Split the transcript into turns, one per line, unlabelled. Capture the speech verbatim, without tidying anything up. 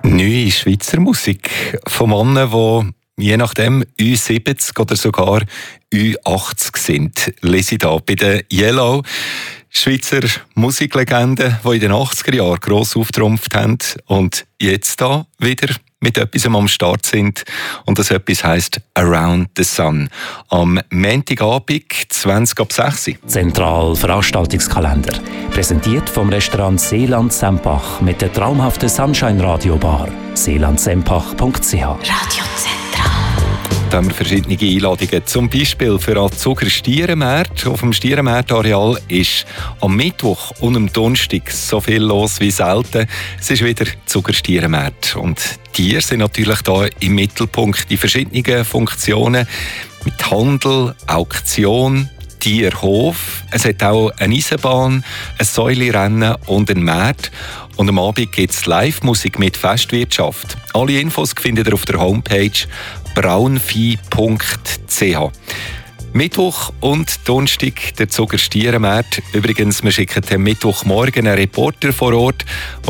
Neue Schweizer Musik von Männern, die je nachdem Ü siebzig oder sogar Ü achtzig sind. Lese ich da bei den Yellow. Schweizer Musiklegenden, die in den achtziger Jahren gross auftrumpft haben und jetzt da wieder mit etwas am Start sind. Und das etwas heisst «Around the Sun». Am Montagabend, zwanzig ab sechs.
Zentral Veranstaltungskalender. Präsentiert vom Restaurant Seeland Sempach mit der traumhaften Sunshine Radio Bar. seeland sempach punkt c h.
Radio Zentral.
Da haben wir verschiedene Einladungen. Zum Beispiel für Azuger Stierenmarkt. Auf dem Stierenmarkt-Areal ist am Mittwoch und am Donnerstag so viel los wie selten. Es ist wieder Zuger Stierenmarkt. Und Tiere sind natürlich da im Mittelpunkt. Die verschiedenen Funktionen mit Handel, Auktion, Tierhof. Es hat auch eine Eisenbahn, ein Säulerennen und einen Markt. Und am Abend gibt es Live-Musik mit Festwirtschaft. Alle Infos findet ihr auf der Homepage braunvieh punkt c h. Mittwoch und Donnerstag der Zuger Stierenmarkt. Übrigens, wir schicken am Mittwochmorgen einen Reporter vor Ort.